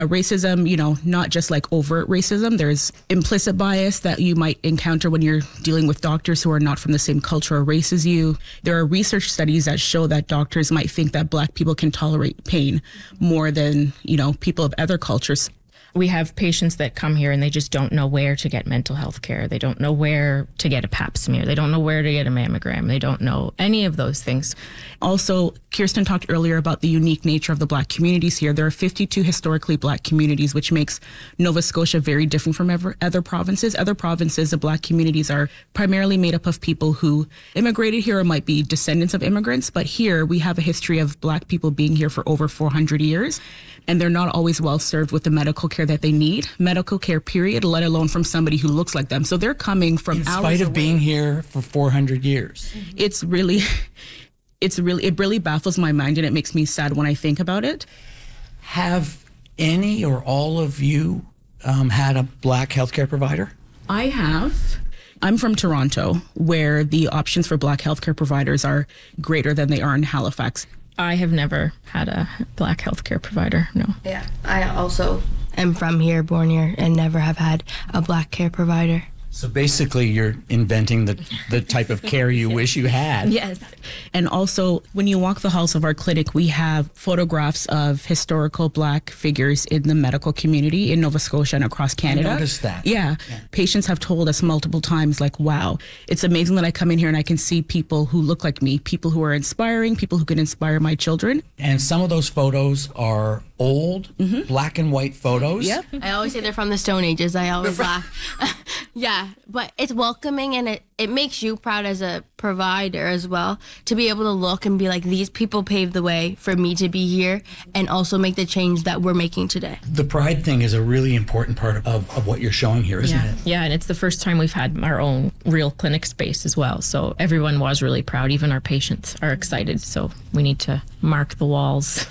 Racism, not just like overt racism. There's implicit bias that you might encounter when you're dealing with doctors who are not from the same culture or race as you. There are research studies that show that doctors might think that Black people can tolerate pain more than, people of other cultures. We have patients that come here and they just don't know where to get mental health care. They don't know where to get a pap smear. They don't know where to get a mammogram. They don't know any of those things. Also, Kirsten talked earlier about the unique nature of the Black communities here. There are 52 historically Black communities, which makes Nova Scotia very different from other provinces. Other provinces, the Black communities are primarily made up of people who immigrated here or might be descendants of immigrants. But here we have a history of Black people being here for over 400 years. And they're not always well served with the medical care that they need, medical care, period, let alone from somebody who looks like them. So they're coming from in spite of being here for 400 years. It really baffles my mind, and it makes me sad when I think about it. Have any or all of you had a Black healthcare provider? I have. I'm from Toronto, where the options for Black healthcare providers are greater than they are in Halifax. I have never had a Black healthcare provider, no. Yeah, I also am from here, born here, and never have had a Black care provider. So basically you're inventing the type of care you wish you had. Yes. And also, when you walk the halls of our clinic, we have photographs of historical Black figures in the medical community in Nova Scotia and across Canada. I noticed that. Yeah. Patients have told us multiple times, like, wow, it's amazing that I come in here and I can see people who look like me, people who are inspiring, people who can inspire my children. And some of those photos are old, black and white photos. Yep. I always say they're from the Stone Ages. I always laugh. Yeah, but it's welcoming, and it makes you proud as a provider as well to be able to look and be like, these people paved the way for me to be here and also make the change that we're making today. The pride thing is a really important part of what you're showing here, isn't it? Yeah, and it's the first time we've had our own real clinic space as well. So everyone was really proud. Even our patients are excited. So we need to mark the walls.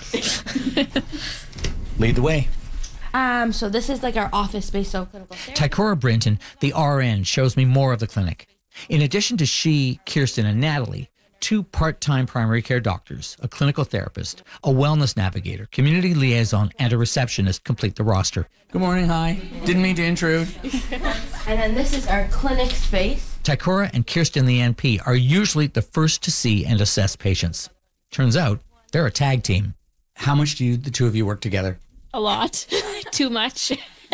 Lead the way. So this is like our office space, so clinical therapy. Tykora Brinton, the RN, shows me more of the clinic. In addition to she, Kirsten, and Natalie, 2 part-time primary care doctors, a clinical therapist, a wellness navigator, community liaison, and a receptionist complete the roster. Good morning, hi. Didn't mean to intrude. And then this is our clinic space. Tykora and Kirsten, the NP, are usually the first to see and assess patients. Turns out, they're a tag team. How much do the two of you work together? A lot. Too much.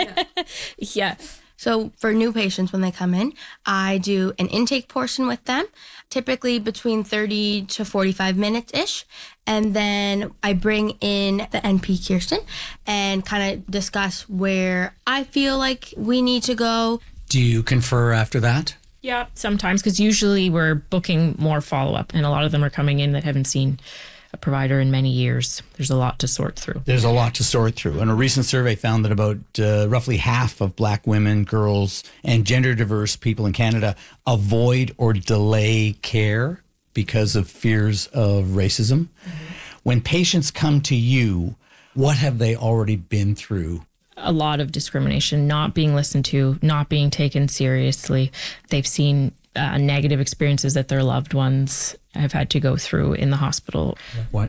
Yeah. So for new patients, when they come in, I do an intake portion with them, typically between 30 to 45 minutes-ish. And then I bring in the NP, Kirsten, and kind of discuss where I feel like we need to go. Do you confer after that? Yeah, sometimes, because usually we're booking more follow-up, and a lot of them are coming in that haven't seen a provider in many years. There's a lot to sort through. There's a lot to sort through. And a recent survey found that about roughly half of Black women, girls, and gender diverse people in Canada avoid or delay care because of fears of racism. When patients come to you, what have they already been through? A lot of discrimination, not being listened to, not being taken seriously. They've seen negative experiences that their loved ones have had to go through in the hospital. What?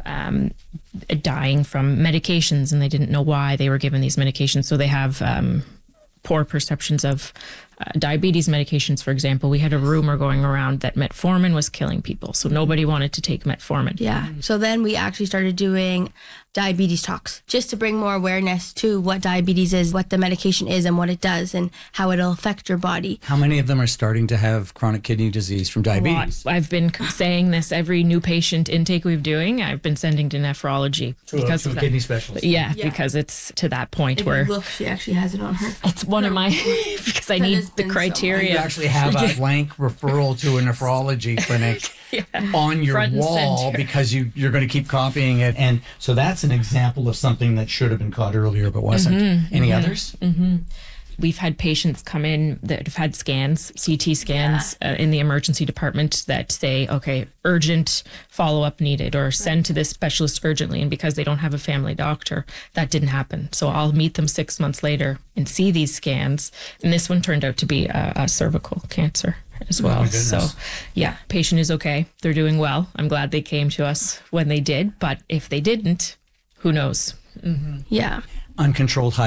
Dying from medications, and they didn't know why they were given these medications. So they have poor perceptions of diabetes medications, for example. We had a rumor going around that metformin was killing people, so nobody wanted to take metformin. Yeah. So then we actually started doing diabetes talks just to bring more awareness to what diabetes is, what the medication is, and what it does, and how it'll affect your body. How many of them are starting to have chronic kidney disease from diabetes? I've been saying this every new patient intake we've doing. I've been sending to nephrology because of a kidney specialist. Yeah, because it's to that point where look, she actually has it on her. It's one of my because I need the criteria. You actually have a blank referral to a nephrology clinic on your wall because you're going to keep copying it. And so that's an example of something that should have been caught earlier but wasn't. Any others? We've had patients come in that have had scans, CT scans in the emergency department that say, okay, urgent follow-up needed, or send to this specialist urgently. And because they don't have a family doctor, that didn't happen. So I'll meet them 6 months later and see these scans. And this one turned out to be a cervical cancer as well. So yeah, patient is okay. They're doing well. I'm glad they came to us when they did. But if they didn't, who knows? Yeah. uncontrolled